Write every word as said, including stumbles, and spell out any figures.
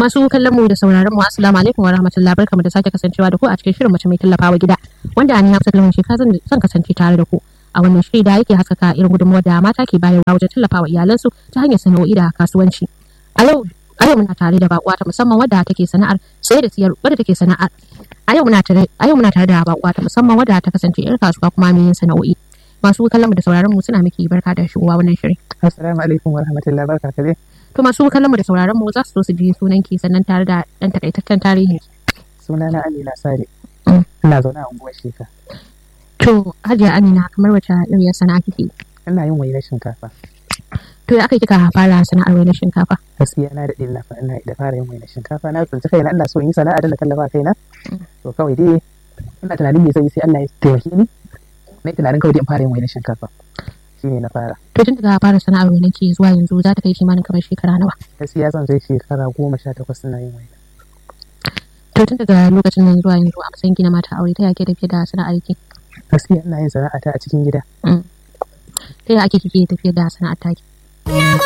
Masu kallon mu da sauraron mu assalamu alaikum wa rahmatullahi, barkamu da sake kasancewa da ku a cikin shirin mace mai tallafawa gida, wanda ni Hafsat Lawan Sheka zan zan kasance tare da ku a wannan shiri da yake haskaka irin gudunmawar da mata ke bayarwa wajen tallafawa iyalansu ta hanyar sana'o'i da kasuwanci. A yau a yau muna tare da bakuwa ta musamman wadda take sana'ar sai da siyar wadda take sana'ar a yau muna tare a yau muna tare da bakuwa ta musamman wadda ta kasance yar kasuwa kuma mai yin sana'o'i. Masu kallon mu da sauraron mu suna miki barka da shigowa wannan shiri. Assalamu alaikum wa rahmatullahi, barka ka dai. To masu kallon mu da sauraron mu za su so su ji sunanki sannan tare da dan takaitaccen tarihi. Sunana Amina Sale. Ina zaune a unguwar Sheka. To Hajiya Amina, kamar wace irin sana'a kike? Ina yin wainar shinkafa. To ya aka kika fara sana'ar wainar shinkafa? Gaskiya na da ina ina da fara yin wainar shinkafa, na tsinci kaina ina so in yi sana'a da na tallafa kaina. To kawai dai ina tunanin me zai yi sai Allah ya taimake ni. Na yi tunanin kawai dai in fara yin wainar shinkafa. Shine na fara. To tun daga fara sana'ar wainar ki zuwa yanzu za ta kai kimanin kamar shekara nawa? Gaskiya zan kai shekara goma sha takwas ina yin waina. To tun daga lokacin nan zuwa yanzu a matsayin gina mata aure ta yake tafiye da sana'ar ki? Gaskiya ina yin sana'a ta a cikin gida. Ta yaya ake kike tafiyar da sana'ar taki?